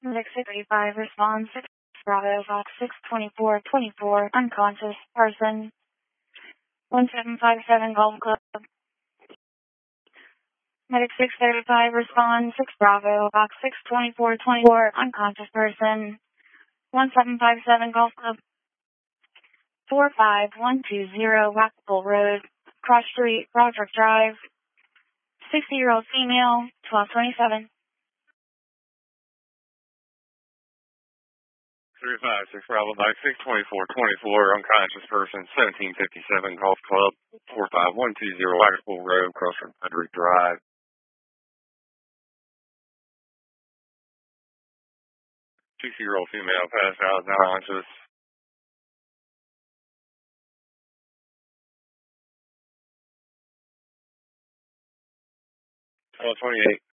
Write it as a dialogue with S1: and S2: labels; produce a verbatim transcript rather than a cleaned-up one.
S1: six thirty-five responds, six Bravo, Fox six twenty-four twenty-four, unconscious person, one seven five seven Golf Club. Medic six thirty-five responds, six Bravo, Fox six twenty-four twenty-four, unconscious person, one seven five seven Golf Club. four five one two zero Rockville Road, Cross Street, Roderick Drive, sixty-year-old female, twelve twenty-seven.
S2: three five six Bravo Mike six twenty-four twenty-four, unconscious person, seventeen fifty-seven Golf Club, four five one two zero Rockville Road, Cross from Roderick Drive. sixty-year-old female passed out, unconscious. twelve twenty-eight.